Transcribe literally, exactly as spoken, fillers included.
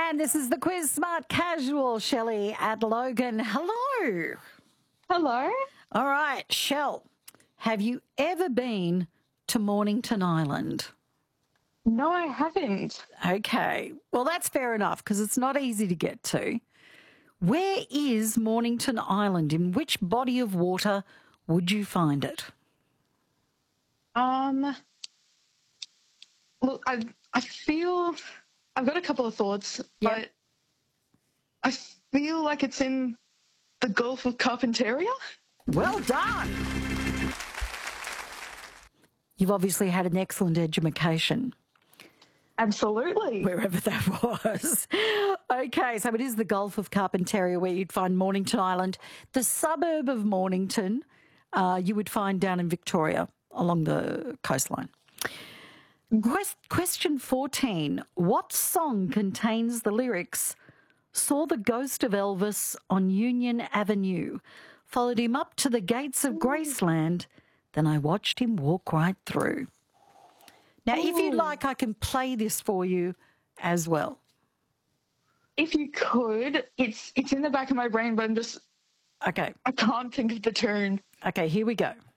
And this is the Quiz Smart Casual, Shelley and Logan. Hello. Hello. All right, Shell, have you ever been to Mornington Island? No, I haven't. Okay, well, that's fair enough because it's not easy to get to. Where is Mornington Island? In which body of water would you find it? Um, look, I I feel I've got a couple of thoughts, Yep. but I feel like it's in the Gulf of Carpentaria. Well done. You've obviously had an excellent education, Absolutely. wherever that was. Okay, so it is the Gulf of Carpentaria where you'd find Mornington Island. The suburb of Mornington uh, you would find down in Victoria along the coastline. Quest- question fourteen. What song contains the lyrics, "Saw the ghost of Elvis on Union Avenue, followed him up to the gates of Graceland, then I watched him walk right through"? Now, if you'd Ooh. like, I can play this for you as well. If you could, it's it's in the back of my brain, but I'm just Okay, I can't think of the tune. okay, here we go.